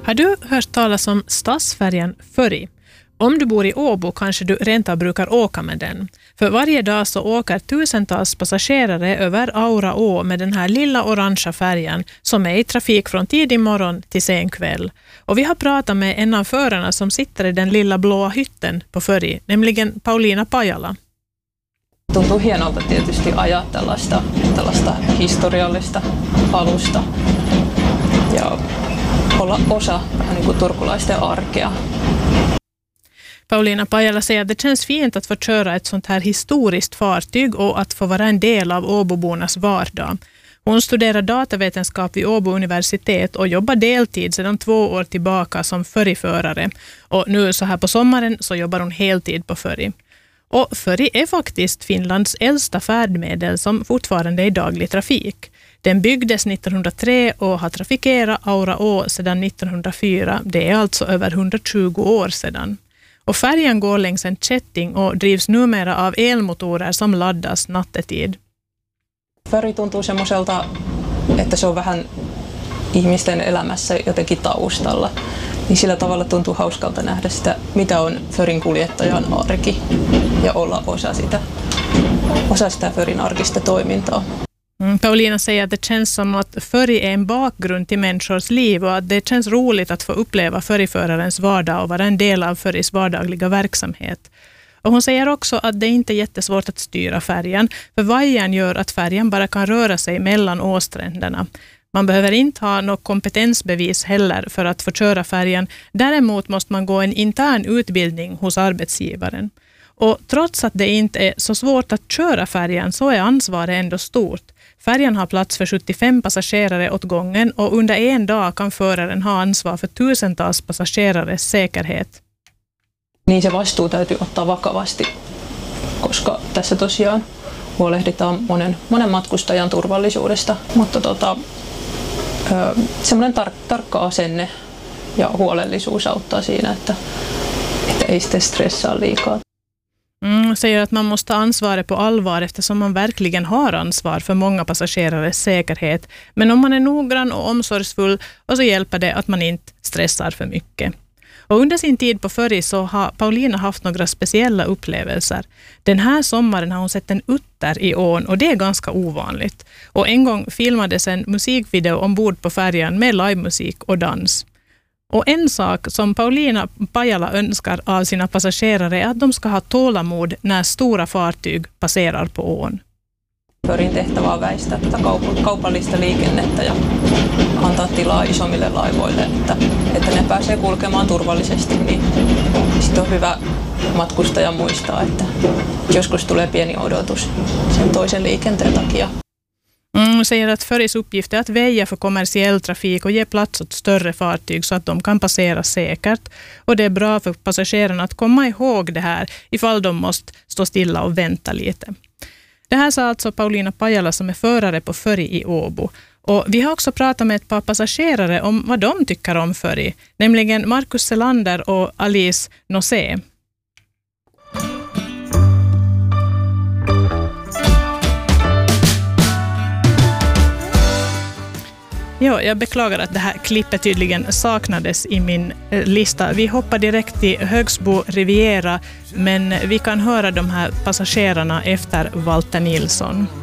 Har du hört talas om stadsfärjan Föri? Om du bor i Åbo kanske du rent av brukar åka med den. För varje dag så åker tusentals passagerare över Aura å med den här lilla orangea färjan som är i trafik från tidig morgon till sen kväll. Och vi har pratat med en av förarna som sitter i den lilla blåa hytten på Föri, nämligen Pauliina Pajala. Tuntuu hienolta tietysti ajaa tällaista historiallista alusta ja olla osa vähän niin kuin turkulaisten arkea. Pauliina Pajala säger att det känns fint att få köra ett sånt här historiskt fartyg och att få vara en del av Åbobornas vardag. Hon studerar datavetenskap vid Åbo universitet och jobbar deltid sedan 2 år tillbaka som Föri-förare. Och nu så här på sommaren så jobbar hon heltid på Föri. Och Föri är faktiskt Finlands äldsta färdmedel som fortfarande är i daglig trafik. Den byggdes 1903 och har trafikerat Aura å sedan 1904. Det är alltså över 120 år sedan. Och färjan går längs en kätting och drivs numera av elmotorer som laddas nattetid. Föri tuntuu semmoiselta, että se on vähän ihmisten elämässä jotenkin taustalla. Niin sillä tavalla tuntuu hauskalta nähdä sitä, mitä on Förin kuljettajan arki ja olla osa sitä Förin arkista toimintaa. Pauliina säger att det känns som att Föri är en bakgrund till människors liv och att det känns roligt att få uppleva Föri-förarens vardag och vara en del av Föris vardagliga verksamhet. Och hon säger också att det inte är jättesvårt att styra färjan, för vajern gör att färjan bara kan röra sig mellan åstränderna. Man behöver inte ha något kompetensbevis heller för att få köra färjan. Däremot måste man gå en intern utbildning hos arbetsgivaren. Och trots att det inte är så svårt att köra färjan så är ansvaret ändå stort. Färjan har plats för 75 passagerare åt gången och under en dag kan föraren ha ansvar för tusentals passagerares säkerhet. Niin se vastuu täytyy ottaa vakavasti, koska tässä tosiaan huolehditaan monen matkustajan turvallisuudesta. Mutta semmoinen tarkka asenne ja huolellisuus auttaa siinä, että ei sitten stressaa liikaa. Säger att man måste ta ansvaret på allvar eftersom man verkligen har ansvar för många passagerares säkerhet. Men om man är noggrann och omsorgsfull och så hjälper det att man inte stressar för mycket. Och under sin tid på Föri så har Pauliina haft några speciella upplevelser. Den här sommaren har hon sett en utter i ån och det är ganska ovanligt. Och en gång filmades en musikvideo ombord på färjan med livemusik och dans. Och en sak som Pauliina Pajala önskar av sina passagerare är att de ska ha tålamod när stora fartyg passerar på ån. Förin tehtävä on väistää tätä kaupallista liikennettä ja antaa tilaa isommille laivoille, että ne pääsee kulkemaan turvallisesti. Niin sitten on hyvä matkustaja muistaa, että joskus tulee pieni odotus sen toisen liikenteen takia. Säger att Föris uppgift är att väja för kommersiell trafik och ge plats åt större fartyg så att de kan passera säkert. Och det är bra för passagerarna att komma ihåg det här ifall de måste stå stilla och vänta lite. Det här sa alltså Pauliina Pajala som är förare på Föri i Åbo. Och vi har också pratat med ett par passagerare om vad de tycker om Föri, nämligen Markus Selander och Alice Nosé. Ja, jag beklagar att det här klippet tydligen saknades i min lista. Vi hoppar direkt till Högsbo Riviera, men vi kan höra de här passagerarna efter Walter Nilsson.